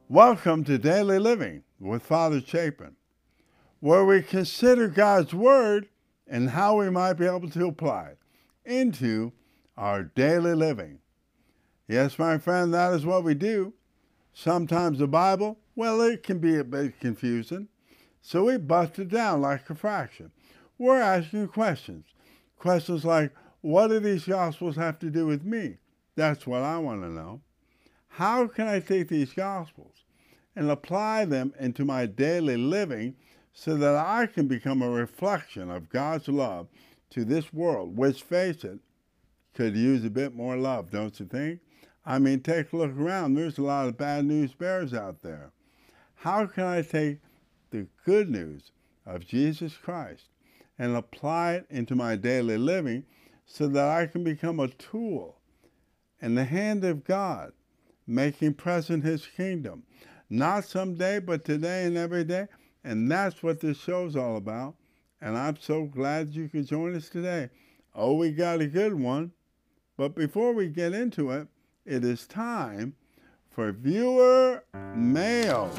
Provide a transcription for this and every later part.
Welcome to Daily Living with Father Chapin, where we consider God's Word and how we might be able to apply it into our daily living. Yes, my friend, that is what we do. Sometimes the Bible, well, it can be a bit confusing, so we bust it down like a fraction. We're asking questions. Questions like, what do these Gospels have to do with me? That's what I want to know. How can I take these Gospels and apply them into my daily living so that I can become a reflection of God's love to this world, which, face it, could use a bit more love, don't you think? I mean, take a look around. There's a lot of bad news bears out there. How can I take the good news of Jesus Christ and apply it into my daily living so that I can become a tool in the hand of God, making present His kingdom? Not someday, but today and every day. And that's what this show's all about. And I'm so glad you could join us today. Oh, we got a good one. But before we get into it, it is time for viewer mail.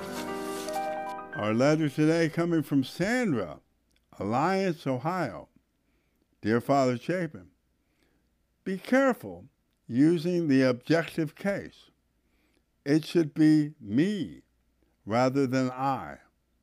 Our letter today coming from Sandra, Alliance, Ohio. Dear Father Chapin, be careful using the objective case. It should be me rather than I.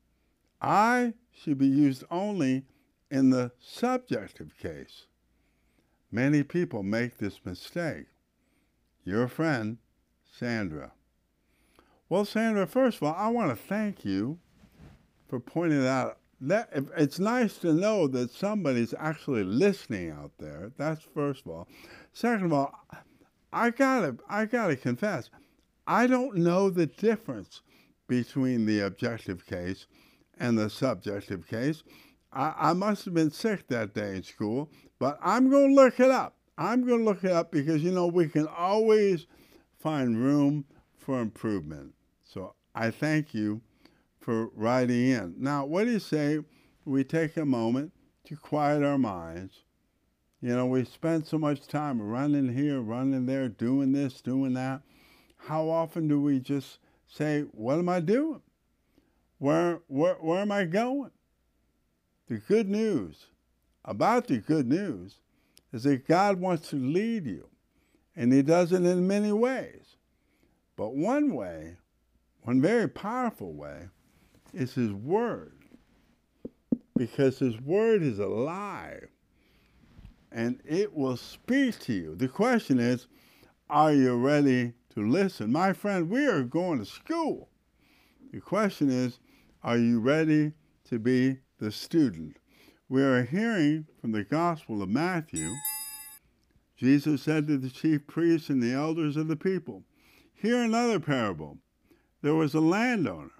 I should be used only in the subjective case. Many people make this mistake. Your friend, Sandra. Well, Sandra, first of all, I want to thank you for pointing out that it's nice to know that somebody's actually listening out there. That's first of all. Second of all, I gotta confess, I don't know the difference between the objective case and the subjective case. I must have been sick that day in school, but I'm going to look it up. I'm going to look it up because, we can always find room for improvement. So I thank you for writing in. Now, what do you say we take a moment to quiet our minds? We spend so much time running here, running there, doing this, doing that. How often do we just say, what am I doing? Where am I going? The good news about the good news is that God wants to lead you, and He does it in many ways. But one way, one very powerful way, is His Word, because His Word is alive, and it will speak to you. The question is, are you ready to listen? My friend, we are going to school. The question is, are you ready to be the student? We are hearing from the Gospel of Matthew. Jesus said to the chief priests and the elders of the people, hear another parable. There was a landowner